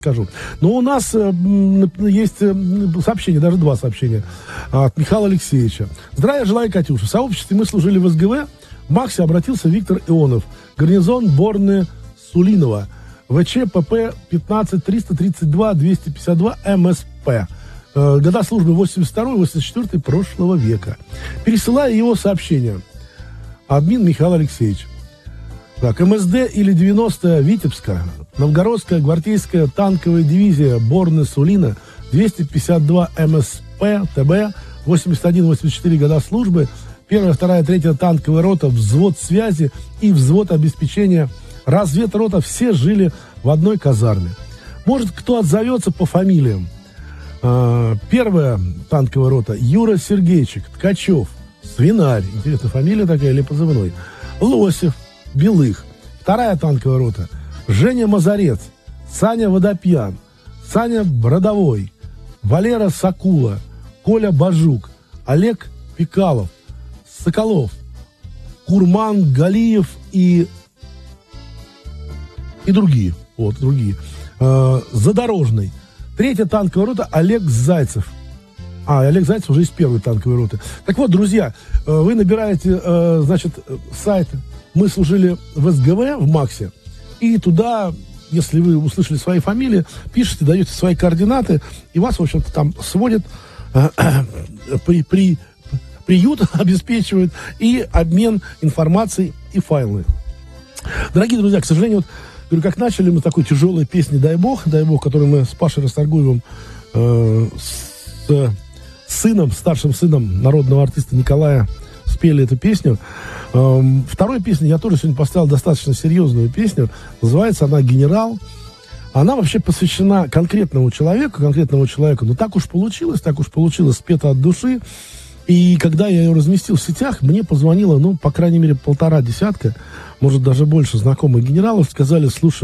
скажу. Но у нас есть сообщение, даже 2 сообщения от Михаила Алексеевича. Здравия желаю, Катюша. В сообществе мы служили в СГВ. В МАКСе обратился Виктор Ионов. Гарнизон Борны Сулинова. ВЧ ПП 15-332-252 МСП. Года службы 82-84 прошлого века. Пересылаю его сообщение. Админ Михаил Алексеевич. Так, МСД или 90 Витебска, Новгородская гвардейская танковая дивизия Борны-Сулина, 252 МСП, ТБ, 81-84 года службы, 1-я, 2-я, 3-я танковая рота, взвод связи и взвод обеспечения, разведрота, все жили в одной казарме. Может, кто отзовется по фамилиям. 1-я танковая рота Юра Сергейчик, Ткачев, Свинарь, интересная фамилия такая или позывной, Лосев, Белых. 2-я танковая рота Женя Мазарец, Саня Водопьян, Саня Бродовой, Валера Сакула, Коля Бажук, Олег Пикалов, Соколов, Курман Галиев и другие. Вот, другие. Задорожный. 3-я танковая рота Олег Зайцев. Олег Зайцев уже из 1-й танковой роты. Так вот, друзья, вы набираете, сайт «Мы служили в СГВ» в МАКСе, и туда, если вы услышали свои фамилии, пишите, даете свои координаты, и вас, в общем-то, там сводят, приют обеспечивают, и обмен информацией и файлами. Дорогие друзья, к сожалению, вот, говорю, как начали мы такой тяжелой песни «Дай Бог», которую мы с Пашей Расторгуевым, с сыном, старшим сыном народного артиста Николая, спели эту песню. Второй песню я тоже сегодня поставил достаточно серьезную песню. Называется она «Генерал». Она вообще посвящена конкретному человеку, но так уж получилось, спета от души. И когда я ее разместил в сетях, мне позвонило, по крайней мере, 1,5 десятка, может, даже больше знакомых генералов, сказали: слушай,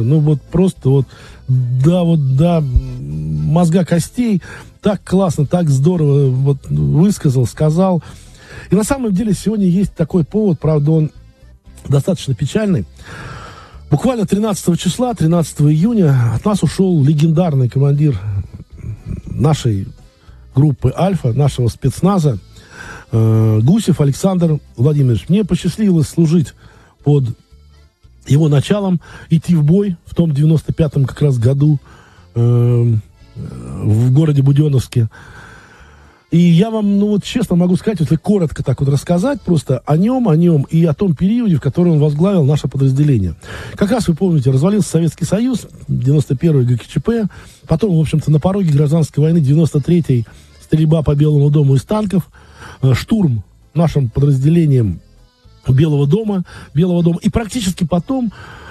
мозга костей, так классно, так здорово высказал, сказал. И на самом деле сегодня есть такой повод, правда, он достаточно печальный. Буквально 13 июня от нас ушел легендарный командир нашей группы «Альфа», нашего спецназа, Гусев Александр Владимирович. Мне посчастливилось служить под его началом, идти в бой в том 95-м как раз году в городе Буденновске. И я вам, честно могу сказать, если коротко так рассказать просто о нем и о том периоде, в который он возглавил наше подразделение. Как раз, вы помните, развалился Советский Союз, 91-й ГКЧП, потом, в общем-то, на пороге гражданской войны 93-й стрельба по Белому дому из танков, штурм нашим подразделением Белого дома, и практически потом,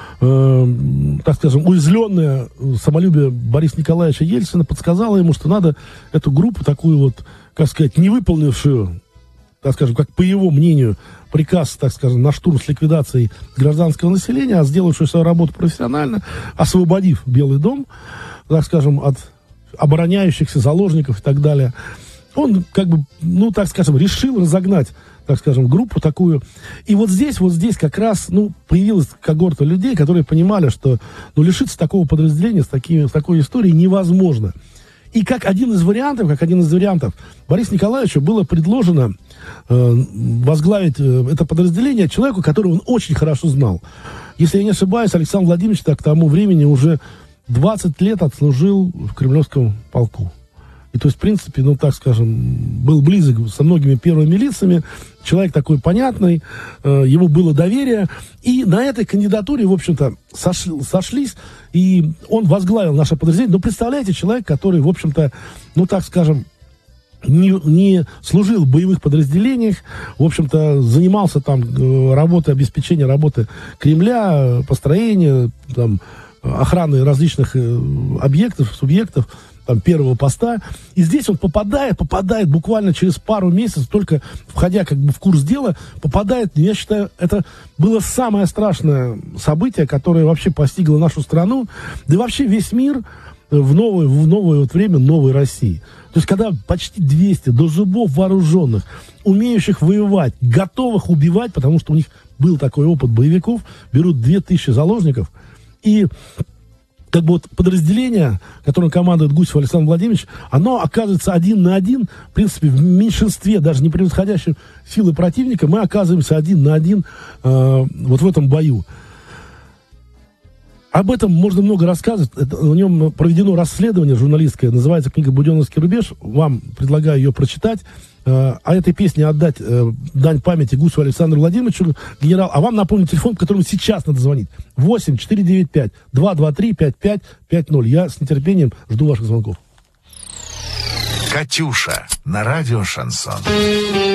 так скажем, уязвленное самолюбие Бориса Николаевича Ельцина подсказало ему, что надо эту группу такую не выполнившую, так скажем, как по его мнению, приказ, так скажем, на штурм с ликвидацией гражданского населения, а сделавшую свою работу профессионально, освободив Белый дом, так скажем, от обороняющихся заложников и так далее, он, так скажем, решил разогнать, так скажем, группу такую. И вот здесь как раз, появилась когорта людей, которые понимали, что, лишиться такого подразделения с такой историей невозможно. И как один из вариантов Борису Николаевичу было предложено возглавить это подразделение человеку, которого он очень хорошо знал. Если я не ошибаюсь, Александр Владимирович к тому времени уже 20 лет отслужил в Кремлевском полку. И то есть, в принципе, так скажем, был близок со многими первыми лицами, человек такой понятный, ему было доверие, и на этой кандидатуре, в общем-то, сошлись, и он возглавил наше подразделение. Но представляете, человек, который, в общем-то, так скажем, не служил в боевых подразделениях, в общем-то, занимался там обеспечением работы Кремля, построения, охраны различных объектов, субъектов, первого поста. И здесь он попадает буквально через пару месяцев, только входя в курс дела, я считаю, это было самое страшное событие, которое вообще постигло нашу страну, да и вообще весь мир в новое время новой России. То есть, когда почти 200 до зубов вооруженных, умеющих воевать, готовых убивать, потому что у них был такой опыт боевиков, берут 2000 заложников, и как бы вот подразделение, которым командует Гусев Александр Владимирович, оно оказывается 1 на 1, в принципе, в меньшинстве, даже не превосходящем силы противника, мы оказываемся 1 на 1 вот в этом бою. Об этом можно много рассказывать. В нем проведено расследование журналистское, называется книга «Буденновский рубеж». Вам предлагаю ее прочитать. А этой песне отдать дань памяти Гусеву Александру Владимировичу, генерал. А вам напомню телефон, по которому сейчас надо звонить. 8-495-223-5550. Я с нетерпением жду ваших звонков. «Катюша» на радио «Шансон».